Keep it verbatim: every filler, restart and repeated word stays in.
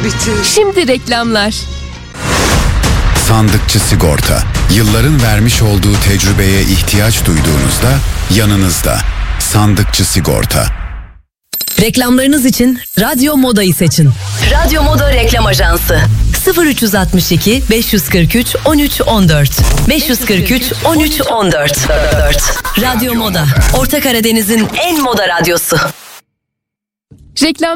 bitir. Şimdi reklamlar. Sandıkçı Sigorta, yılların vermiş olduğu tecrübeye ihtiyaç duyduğunuzda yanınızda. Sandıkçı Sigorta. Reklamlarınız için Radyo Moda'yı seçin. Radyo Moda Reklam Ajansı sıfır üç altı iki beş kırk üç on üç on dört beş kırk üç on üç on dört. Radyo Moda, Orta Karadeniz'in en moda radyosu. Reklam